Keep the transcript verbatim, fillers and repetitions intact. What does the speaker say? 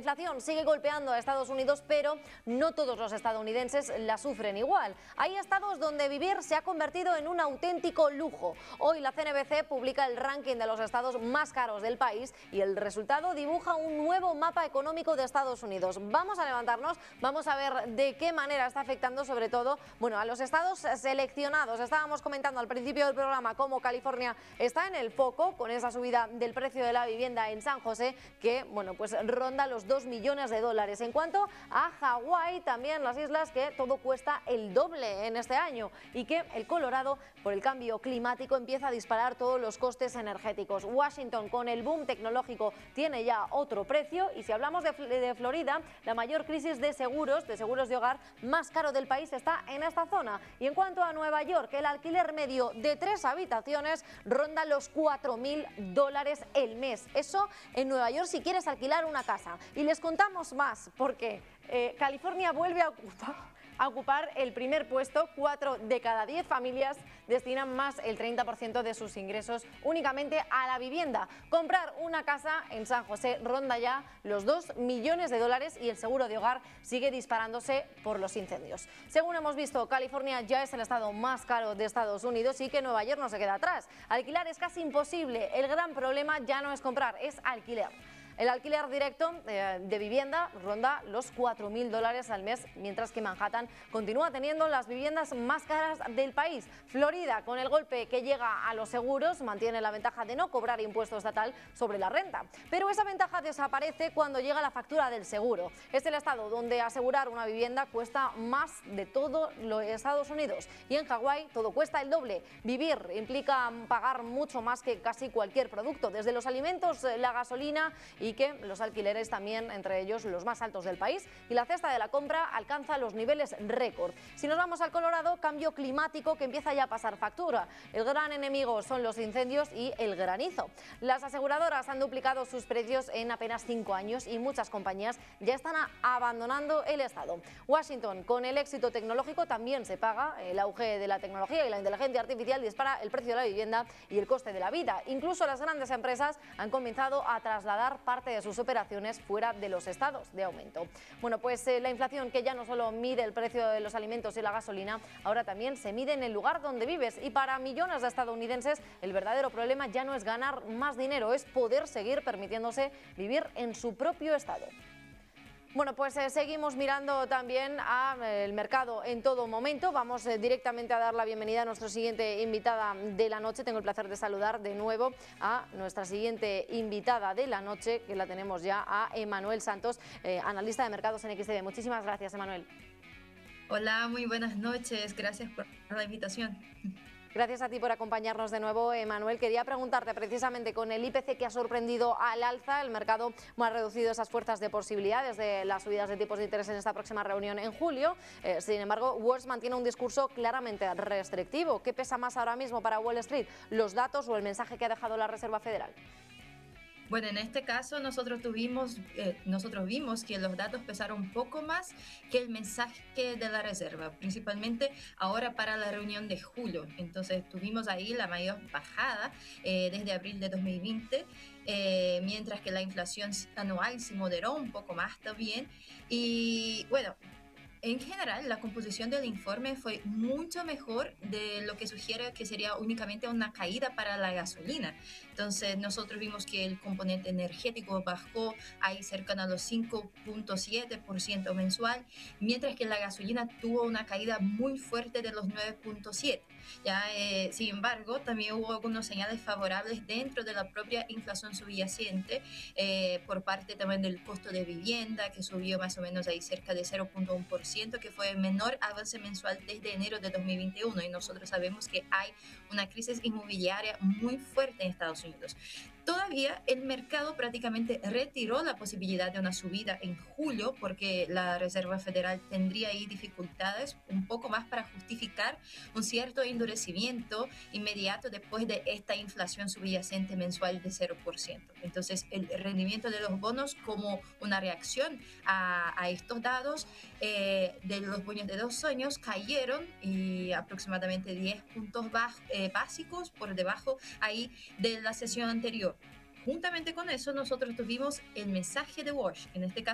inflación sigue golpeando a Estados Unidos, pero no todos los estadounidenses la sufren igual. Hay estados donde vivir se ha convertido en un auténtico lujo. Hoy la C N B C publica el ranking de los estados más caros del país y el resultado dibuja un nuevo mapa económico de Estados Unidos. Vamos a levantarnos, vamos a ver de qué manera está afectando sobre todo, bueno, a los estados seleccionados. Estábamos comentando al principio del programa cómo California está en el foco con esa subida del precio de la vivienda en San José que, bueno, pues ronda los dos millones de dólares. En cuanto a Hawái, también las islas que todo cuesta el doble en este año y que el Colorado, por el cambio climático, empieza a disparar todos los costes energéticos. Washington, con el boom tecnológico, tiene ya otro precio y si hablamos de, de Florida, la mayor crisis de seguros, de seguros de hogar más caro del país está en esta zona. Y en cuanto a Nueva York, el alquiler medio de tres habitaciones ronda los cuatro mil dólares el mes. Eso en Nueva York si quieres alquilar una casa. Y les contamos más porque eh, California vuelve a ocupar a ocupar el primer puesto. Cuatro de cada diez familias destinan más el treinta por ciento de sus ingresos únicamente a la vivienda. Comprar una casa en San José ronda ya los dos millones de dólares y el seguro de hogar sigue disparándose por los incendios. Según hemos visto, California ya es el estado más caro de Estados Unidos y que Nueva York no se queda atrás. Alquilar es casi imposible. El gran problema ya no es comprar, es alquiler. El alquiler directo eh, de vivienda ronda los cuatro mil dólares al mes, mientras que Manhattan continúa teniendo las viviendas más caras del país. Florida, con el golpe que llega a los seguros, mantiene la ventaja de no cobrar impuesto estatal sobre la renta. Pero esa ventaja desaparece cuando llega la factura del seguro. Es el estado donde asegurar una vivienda cuesta más de todo los Estados Unidos. Y en Hawái todo cuesta el doble. Vivir implica pagar mucho más que casi cualquier producto, desde los alimentos, la gasolina y y que los alquileres también, entre ellos los más altos del país, y la cesta de la compra alcanza los niveles récord. Si nos vamos al Colorado, cambio climático que empieza ya a pasar factura. El gran enemigo son los incendios y el granizo. Las aseguradoras han duplicado sus precios en apenas cinco años y muchas compañías ya están abandonando el estado. Washington, con el éxito tecnológico, también se paga. El auge de la tecnología y la inteligencia artificial dispara el precio de la vivienda y el coste de la vida. Incluso las grandes empresas han comenzado a trasladar parte de sus operaciones fuera de los estados de aumento. Bueno, pues eh, la inflación, que ya no solo mide el precio de los alimentos y la gasolina, ahora también se mide en el lugar donde vives, y para millones de estadounidenses el verdadero problema ya no es ganar más dinero, es poder seguir permitiéndose vivir en su propio estado. Bueno, pues eh, seguimos mirando también al mercado en todo momento. Vamos eh, directamente a dar la bienvenida a nuestra siguiente invitada de la noche. Tengo el placer de saludar de nuevo a nuestra siguiente invitada de la noche, que la tenemos ya, a Emanuel Santos, eh, analista de mercados en X T V. Muchísimas gracias, Emanuel. Hola, muy buenas noches. Gracias por la invitación. Gracias a ti por acompañarnos de nuevo, Emanuel. Quería preguntarte, precisamente con el I P C que ha sorprendido al alza, el mercado ha reducido esas fuerzas de posibilidades de las subidas de tipos de interés en esta próxima reunión en julio. Eh, sin embargo, Wall mantiene un discurso claramente restrictivo. ¿Qué pesa más ahora mismo para Wall Street? ¿Los datos o el mensaje que ha dejado la Reserva Federal? Bueno, en este caso nosotros tuvimos, eh, nosotros vimos que los datos pesaron un poco más que el mensaje de la Reserva, principalmente ahora para la reunión de julio. Entonces tuvimos ahí la mayor bajada eh, desde abril de dos mil veinte, eh, mientras que la inflación anual se moderó un poco más también. Y bueno, en general, la composición del informe fue mucho mejor de lo que sugiere que sería únicamente una caída para la gasolina. Entonces, nosotros vimos que el componente energético bajó ahí cercano a los cinco punto siete por ciento mensual, mientras que la gasolina tuvo una caída muy fuerte de los nueve punto siete por ciento. Ya, eh, sin embargo, también hubo algunos señales favorables dentro de la propia inflación subyacente, eh, por parte también del costo de vivienda, que subió más o menos ahí cerca de cero punto uno por ciento, que fue el menor avance mensual desde enero de dos mil veintiuno, y nosotros sabemos que hay una crisis inmobiliaria muy fuerte en Estados Unidos. Todavía el mercado prácticamente retiró la posibilidad de una subida en julio porque la Reserva Federal tendría ahí dificultades un poco más para justificar un cierto endurecimiento inmediato después de esta inflación subyacente mensual de cero por ciento. Entonces, el rendimiento de los bonos como una reacción a, a estos datos eh, de los bonos de dos años cayeron y aproximadamente diez puntos baj, eh, básicos por debajo ahí de la sesión anterior. Juntamente con eso, nosotros tuvimos el mensaje de Wash, en este caso